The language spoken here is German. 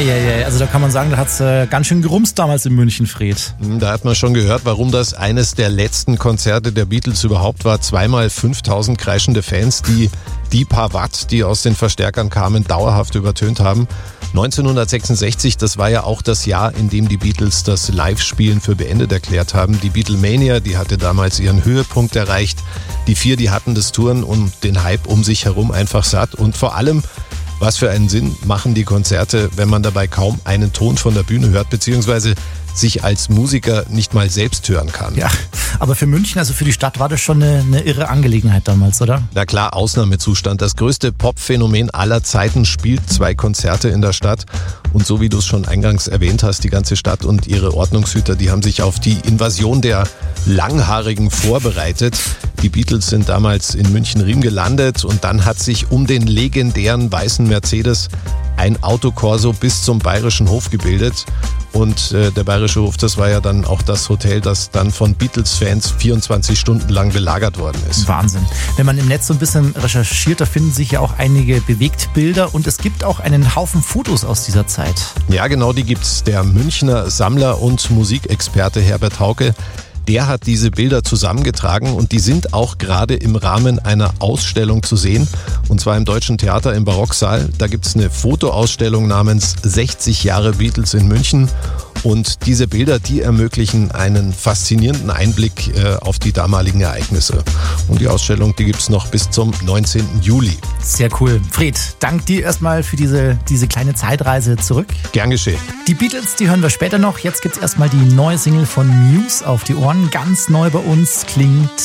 Eieiei, also da kann man sagen, da hat's ganz schön gerumst damals in München, Fred. Da hat man schon gehört, warum das eines der letzten Konzerte der Beatles überhaupt war. Zweimal 5000 kreischende Fans, die paar Watt, die aus den Verstärkern kamen, dauerhaft übertönt haben. 1966, das war ja auch das Jahr, in dem die Beatles das Live-Spielen für beendet erklärt haben. Die Beatlemania, die hatte damals ihren Höhepunkt erreicht. Die vier, die hatten das Touren und den Hype um sich herum einfach satt. Und vor allem, was für einen Sinn machen die Konzerte, wenn man dabei kaum einen Ton von der Bühne hört, beziehungsweise sich als Musiker nicht mal selbst hören kann. Ja, aber für München, also für die Stadt, war das schon eine irre Angelegenheit damals, oder? Na klar, Ausnahmezustand. Das größte Pop-Phänomen aller Zeiten spielt 2 Konzerte in der Stadt. Und so wie du es schon eingangs erwähnt hast, die ganze Stadt und ihre Ordnungshüter, die haben sich auf die Invasion der Langhaarigen vorbereitet. Die Beatles sind damals in München-Riem gelandet und dann hat sich um den legendären weißen Mercedes ein Autokorso bis zum Bayerischen Hof gebildet. Und der Bayerische Hof, das war ja dann auch das Hotel, das dann von Beatles-Fans 24 Stunden lang belagert worden ist. Wahnsinn. Wenn man im Netz so ein bisschen recherchiert, da finden sich ja auch einige Bewegtbilder und es gibt auch einen Haufen Fotos aus dieser Zeit. Ja, genau, die gibt's. Der Münchner Sammler und Musikexperte Herbert Hauke, der hat diese Bilder zusammengetragen und die sind auch gerade im Rahmen einer Ausstellung zu sehen. Und zwar im Deutschen Theater im Barocksaal. Da gibt's eine Fotoausstellung namens 60 Jahre Beatles in München. Und diese Bilder, die ermöglichen einen faszinierenden Einblick auf die damaligen Ereignisse. Und die Ausstellung, die gibt's noch bis zum 19. Juli. Sehr cool. Fred, dank dir erstmal für diese kleine Zeitreise zurück. Gern geschehen. Die Beatles, die hören wir später noch. Jetzt gibt's erstmal die neue Single von Muse auf die Ohren. Ganz neu bei uns, klingt